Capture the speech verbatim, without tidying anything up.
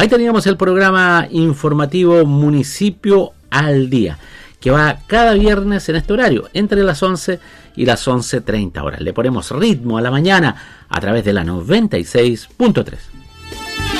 Ahí teníamos el programa informativo Municipio al Día, que va cada viernes en este horario, entre las once y las once treinta horas. Le ponemos ritmo a la mañana a través de la noventa y seis punto tres.